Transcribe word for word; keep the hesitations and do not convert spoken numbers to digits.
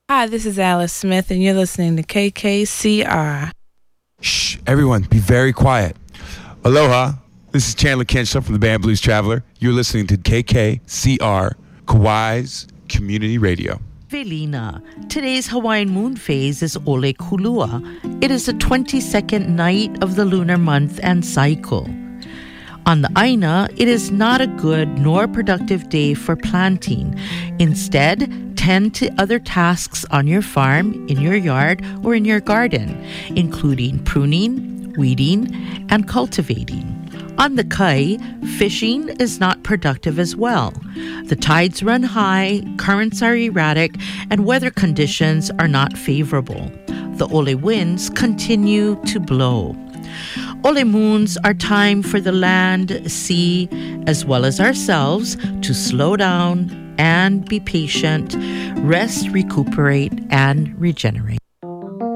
Hi, this is Alice Smith, and you're listening to K K C R. Shh, everyone, be very quiet. Aloha, this is Chandler Kenshaw from the band Blues Traveler. You're listening to K K C R, Kauai's Community Radio. Velina. Today's Hawaiian moon phase is Ole Kulua. It is the twenty-second night of the lunar month and cycle. On the Aina, it is not a good nor productive day for planting. Instead, tend to other tasks on your farm, in your yard, or in your garden, including pruning, weeding, and cultivating. On the Kai, fishing is not productive as well. The tides run high, currents are erratic, and weather conditions are not favorable. The Ole winds continue to blow. Ole moons are time for the land, sea, as well as ourselves to slow down and be patient, rest, recuperate, and regenerate.